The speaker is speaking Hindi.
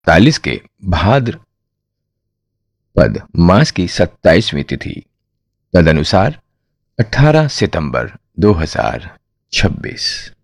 1947 के भाद्रपद मास की 27वीं तिथि, तदनुसार 18 सितंबर 2026।